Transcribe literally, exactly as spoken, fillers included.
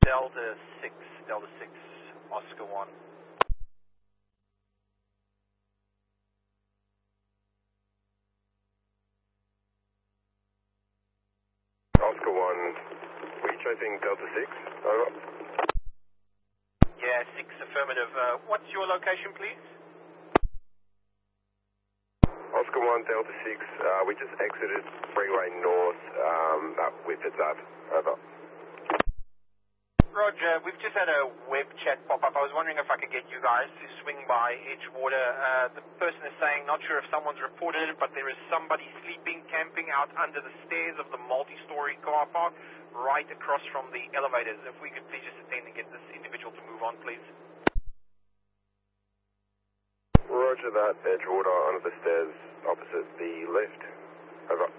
Delta six, Delta six, Oscar one. Oscar one, we're chasing Delta six, over. Yeah, six, affirmative. Uh, what's your location, please? Oscar one, Delta six, uh, we just exited Freeway North, um, at Whippets Ave, over. Roger, we've just had a web chat pop up. I was wondering if I could get you guys to swing by Edgewater. Uh, the person is saying, not sure if someone's reported it, but there is somebody sleeping, camping out under the stairs of the multi-story car park right across from the elevators. If we could please just attend and get this individual to move on, please. Roger that, Edgewater, under the stairs, opposite the lift, over.